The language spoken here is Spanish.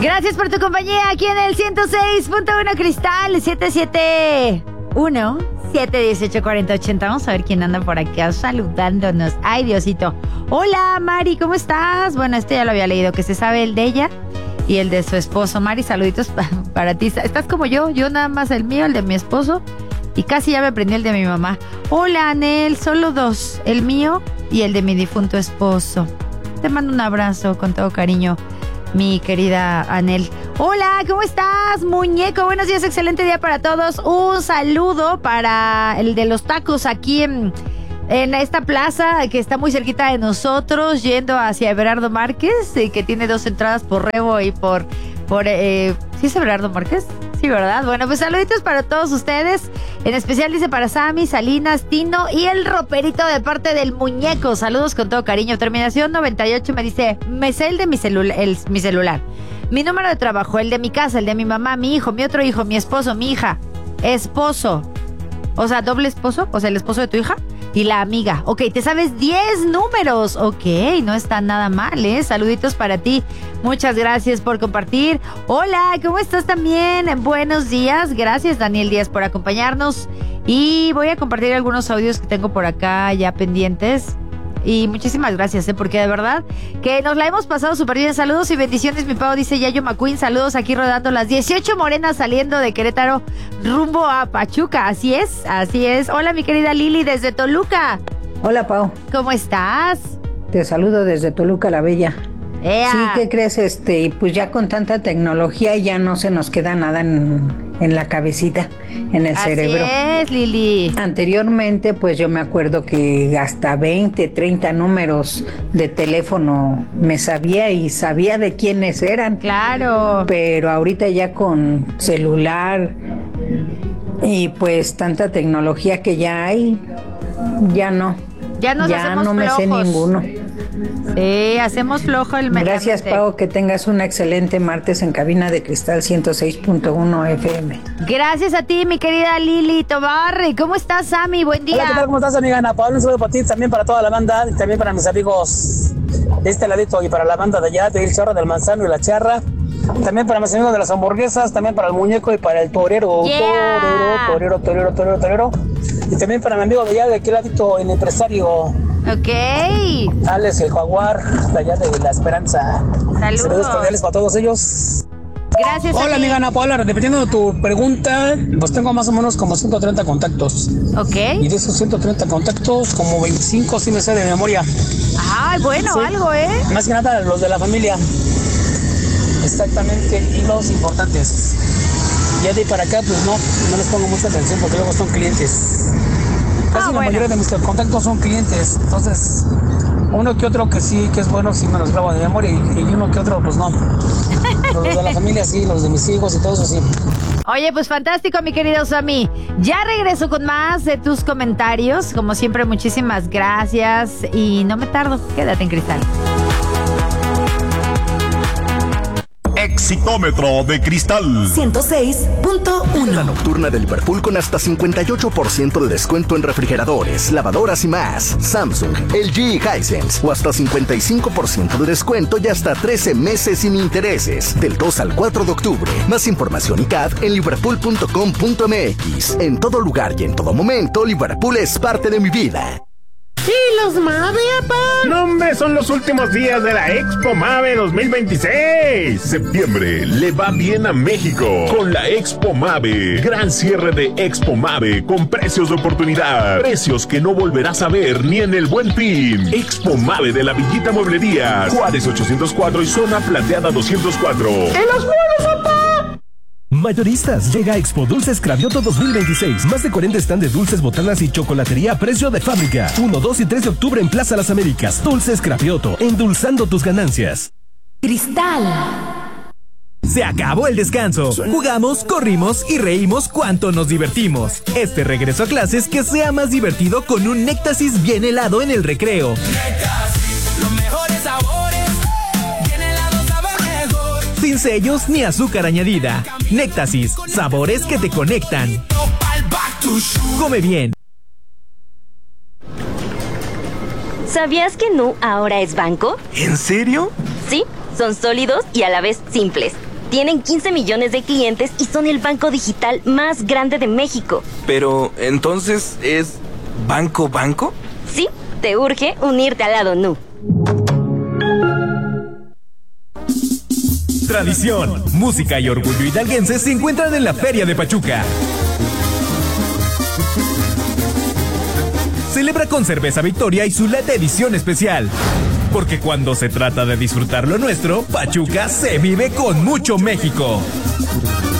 Gracias por tu compañía aquí en el 106.1 Cristal 771-718-4080. Vamos a ver quién anda por acá saludándonos. Ay, Diosito. Hola, Mari, ¿cómo estás? Bueno, este ya lo había leído, que se sabe el de ella y el de su esposo. Mari, saluditos para ti. Estás como yo nada más el mío, el de mi esposo, y casi ya me aprendí el de mi mamá. Hola, Anel, solo dos, el mío y el de mi difunto esposo. Te mando un abrazo con todo cariño, mi querida Anel. Hola, ¿cómo estás, muñeco? Buenos días, excelente día para todos. Un saludo para el de los tacos aquí en esta plaza que está muy cerquita de nosotros, yendo hacia Everardo Márquez, que tiene dos entradas por Rebo y por ¿sí es Everardo Márquez? Sí, ¿verdad? Bueno, pues saluditos para todos ustedes. En especial dice para Sammy, Salinas, Tino y el roperito de parte del muñeco. Saludos con todo cariño. Terminación 98 me dice, me sé el de mi celular. Mi número de trabajo, el de mi casa, el de mi mamá, mi hijo, mi otro hijo, mi esposo, mi hija, esposo. O sea, doble esposo, o sea, el esposo de tu hija. Y la amiga. Ok, te sabes 10 números. Ok, no está nada mal, ¿eh? Saluditos para ti. Muchas gracias por compartir. Hola, ¿cómo estás también? Buenos días. Gracias, Daniel Díaz, por acompañarnos. Y voy a compartir algunos audios que tengo por acá ya pendientes. Y muchísimas gracias, porque de verdad que nos la hemos pasado súper bien. Saludos y bendiciones, mi Pau, dice Yayo McQueen. Saludos aquí rodando las 18 morenas saliendo de Querétaro rumbo a Pachuca. Así es, así es. Hola, mi querida Lili desde Toluca. Hola, Pau. ¿Cómo estás? Te saludo desde Toluca la Bella. ¡Ea! Sí, ¿qué crees? Pues ya con tanta tecnología ya no se nos queda nada en la cabecita, en el cerebro. Así es, Lili. Anteriormente, pues yo me acuerdo que hasta 20, 30 números de teléfono me sabía y sabía de quiénes eran. Claro. Pero ahorita ya con celular y pues tanta tecnología que ya hay, ya no. Ya nos hacemos no me flojos. sé ninguno. Sí, hacemos flojo el mensaje. Gracias, Pau, que tengas un excelente martes en cabina de Cristal 106.1 FM. Gracias a ti, mi querida Lili Tobar. ¿Cómo estás, Sammy? Buen día. Hola, ¿qué tal? ¿Cómo estás, amiga Ana Paula? Un saludo para ti, también para toda la banda y también para mis amigos de este ladito y para la banda de allá, de El Chorro del Manzano y La Charra. También para mis amigos de las hamburguesas, también para el muñeco y para el torero. Yeah. Torero. Y también para mi amigo de allá, de aquel ladito, el empresario. Ok. Alex, el jaguar, de allá de La Esperanza. Saludos cordiales para todos ellos. Gracias. Hola, amiga Ana Paula, repitiendo tu pregunta, pues tengo más o menos como 130 contactos. Ok. Y de esos 130 contactos, como 25 sí me sé de memoria. Ay, bueno, Sí. Algo, ¿eh? Más que nada los de la familia. Exactamente, y los importantes. Ya de ahí para acá, pues no les pongo mucha atención porque luego son clientes. Casi la mayoría de mis contactos son clientes. Entonces, uno que otro que sí, que es bueno, sí me los grabo de memoria y uno que otro, pues no. Los de la familia sí, los de mis hijos y todo eso sí. Oye, pues fantástico, mi querido Sammy. Ya regreso con más de tus comentarios. Como siempre, muchísimas gracias. Y no me tardo, quédate en Cristal. Exitómetro de Cristal 106.1. La nocturna de Liverpool con hasta 58% de descuento en refrigeradores, lavadoras y más. Samsung, LG y Hisense. O hasta 55% de descuento y hasta 13 meses sin intereses. Del 2 al 4 de octubre. Más información y CAD en liverpool.com.mx. En todo lugar y en todo momento, Liverpool es parte de mi vida. ¿Y los Mave, apá? No, hombre, son los últimos días de la Expo Mave 2026. Septiembre le va bien a México con la Expo Mave. Gran cierre de Expo Mave con precios de oportunidad. Precios que no volverás a ver ni en el Buen Fin. Expo Mave de la Villita Mueblería. Juárez 804 y Zona Plateada 204. ¡En los muebles, apá! Mayoristas, llega a Expo Dulces Cravioto 2026. Más de 40 stand de dulces, botanas y chocolatería a precio de fábrica. 1, 2 y 3 de octubre en Plaza Las Américas. Dulces Cravioto, endulzando tus ganancias. Cristal. Se acabó el descanso. Jugamos, corrimos y reímos cuanto nos divertimos. Este regreso a clases que sea más divertido con un Néctasis bien helado en el recreo. Néctasis, los mejores sabores. Sin sellos ni azúcar añadida. Néctasis, sabores que te conectan. Come bien. ¿Sabías que Nu ahora es banco? ¿En serio? Sí, son sólidos y a la vez simples. Tienen 15 millones de clientes y son el banco digital más grande de México. Pero, ¿entonces es banco? Sí, te urge unirte al lado Nu. Tradición, música y orgullo hidalguense se encuentran en la Feria de Pachuca. Celebra con Cerveza Victoria y su lata edición especial. Porque cuando se trata de disfrutar lo nuestro, Pachuca se vive con mucho México.